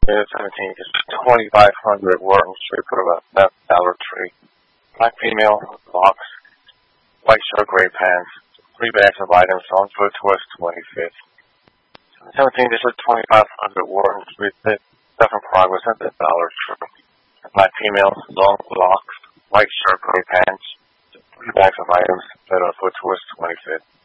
17 is 2500 Wharton Street, Boulevard, Dollar Tree. Black female, box, white shirt, gray pants, 3 bags of items on foot towards 25th. 17, this is 2500 Wharton Street, stuff in progress at the Dollar Tree. Black female, long locks, white shirt, gray pants, 3 bags of items that are foot towards 25th.